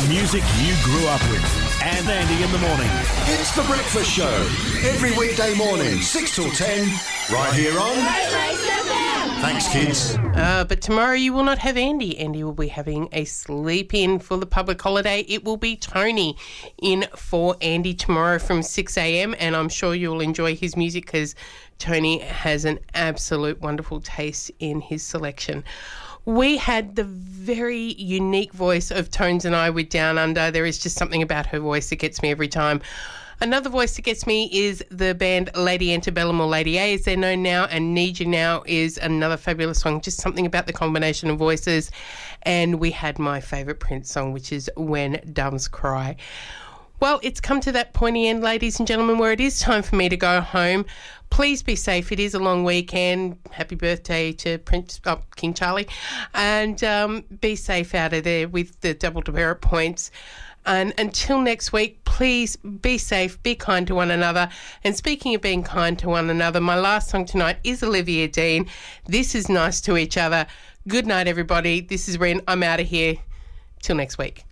music you grew up with. And Andy in the morning. It's The Breakfast Show. Every weekday morning, 6 till 10, right here on... Thanks, kids. But tomorrow you will not have Andy. Andy will be having a sleep-in for the public holiday. It will be Tony in for Andy tomorrow from 6 a.m, and I'm sure you'll enjoy his music because Tony has an absolute wonderful taste in his selection. We had the very unique voice of Tones and I with Down Under. There is just something about her voice that gets me every time. Another voice that gets me is the band Lady Antebellum, or Lady A as they're known now, and Need You Now is another fabulous song, just something about the combination of voices. And we had my favourite Prince song, which is When Doves Cry. Well, it's come to that pointy end, ladies and gentlemen, where it is time for me to go home. Please be safe. It is a long weekend. Happy birthday to King Charlie. And be safe out of there with the double demerit points. And until next week, please be safe, be kind to one another. And speaking of being kind to one another, my last song tonight is Olivia Dean. This is Nice to Each Other. Good night, everybody. This is Ren. I'm out of here. Till next week.